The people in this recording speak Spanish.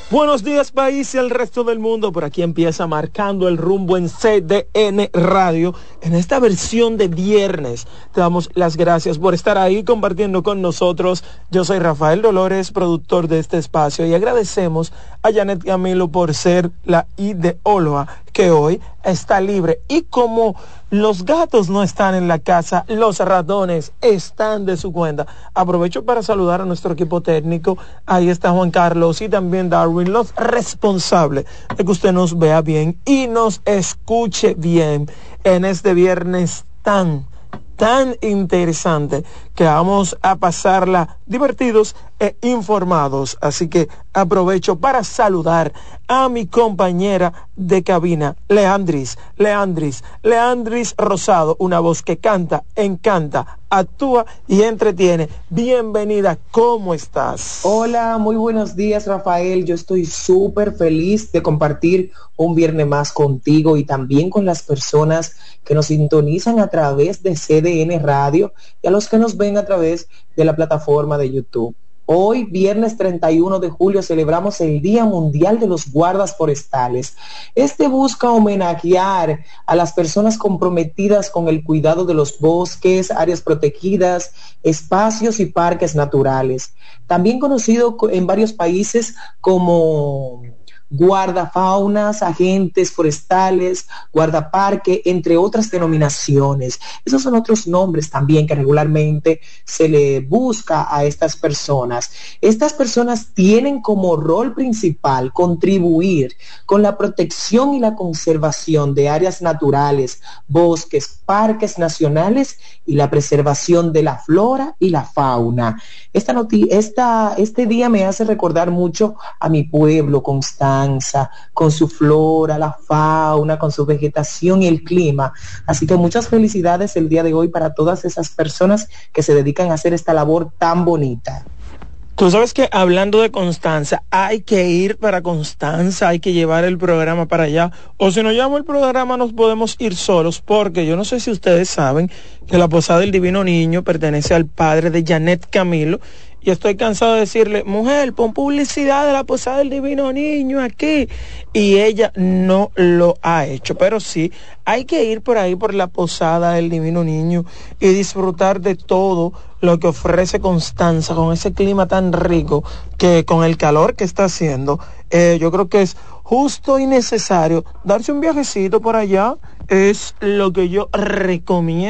Buenos días, país y el resto del mundo. Por aquí empieza Marcando el Rumbo en CDN Radio. En esta versión de viernes, te damos las gracias por estar ahí compartiendo con nosotros. Yo soy Rafael Dolores, productor de este espacio, y agradecemos a Janet Camilo por ser la ideóloga que hoy está libre. Y como los gatos no están en la casa, los ratones están de su cuenta. Aprovecho para saludar a nuestro equipo técnico. Ahí está Juan Carlos y también Darwin, los responsables de que usted nos vea bien y nos escuche bien en este viernes tan interesante, que vamos a pasarla divertidos e informados. Así que aprovecho para saludar a mi compañera de cabina, Leandris Rosado, una voz que canta, encanta, actúa y entretiene. Bienvenida, ¿cómo estás? Hola, muy buenos días, Rafael. Yo estoy súper feliz de compartir un viernes más contigo y también con las personas que nos sintonizan a través de CDN Radio y a los que nos ven a través de la plataforma de YouTube. Hoy, viernes 31 de julio, celebramos el Día Mundial de los Guardas Forestales. Este busca homenajear a las personas comprometidas con el cuidado de los bosques, áreas protegidas, espacios y parques naturales. También conocido en varios países como guardafaunas, agentes forestales, guardaparque, entre otras denominaciones. Esos son otros nombres también que regularmente se le busca a estas personas. Estas personas tienen como rol principal contribuir con la protección y la conservación de áreas naturales, bosques, parques nacionales y la preservación de la flora y la fauna. Este día me hace recordar mucho a mi pueblo, Constanza, con su flora, la fauna, con su vegetación y el clima. Así que muchas felicidades el día de hoy para todas esas personas que se dedican a hacer esta labor tan bonita. Tú sabes que hablando de Constanza, hay que ir para Constanza, hay que llevar el programa para allá, o si no llevamos el programa nos podemos ir solos, porque yo no sé si ustedes saben que la Posada del Divino Niño pertenece al padre de Janet Camilo, y estoy cansado de decirle, mujer, pon publicidad de la Posada del Divino Niño aquí, y ella no lo ha hecho, pero sí, hay que ir por ahí por la Posada del Divino Niño y disfrutar de todo lo que ofrece Constanza, con ese clima tan rico, que con el calor que está haciendo, yo creo que es justo y necesario darse un viajecito por allá. Es lo que yo recomiendo.